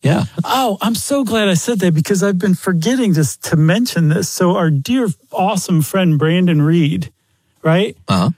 Yeah. Oh, I'm so glad I said that because I've been forgetting to mention this. So our dear, awesome friend, Brandon Reed, right?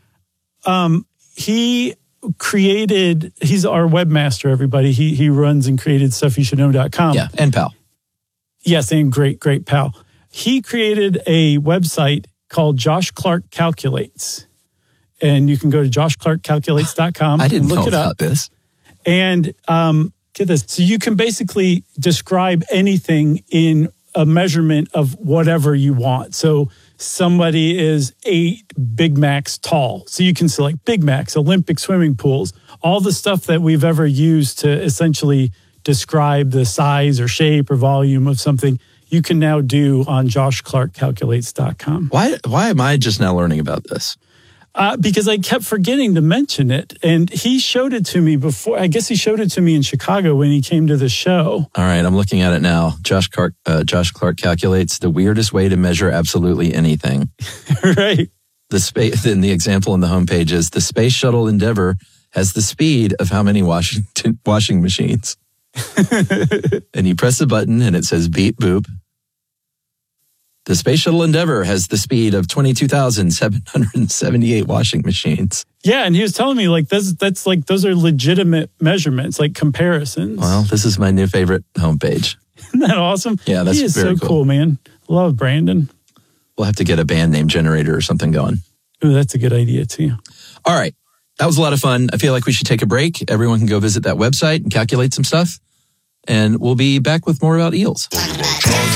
He created, he's our webmaster, everybody. He runs and created StuffYouShouldKnow.com. Yeah, and pal. Yes, and great pal. He created a website called Josh Clark Calculates. And you can go to joshclarkcalculates.com. I didn't and look know it up. about this. And get this. So you can basically describe anything in a measurement of whatever you want. So somebody is 8 Big Macs tall. So you can select Big Macs, Olympic swimming pools, all the stuff that we've ever used to essentially describe the size or shape or volume of something. You can now do on joshclarkcalculates.com. Why am I just now learning about this? Because I kept forgetting to mention it. And he showed it to me before. I guess he showed it to me in Chicago when he came to the show. All right, I'm looking at it now. Josh Clark calculates the weirdest way to measure absolutely anything. Right. Then the example on the homepage is the Space Shuttle Endeavour has the speed of how many washing machines? And you press the button and it says beep boop. The Space Shuttle Endeavour has the speed of 22,778 washing machines. Yeah, and he was telling me like that's like those are legitimate measurements, like comparisons. Well, this is my new favorite homepage. Isn't that awesome? Yeah, that's he is very so cool, man. Love Brandon. We'll have to get a band name generator or something going. Ooh, that's a good idea too. All right. That was a lot of fun. I feel like we should take a break. Everyone can go visit that website and calculate some stuff. And we'll be back with more about eels.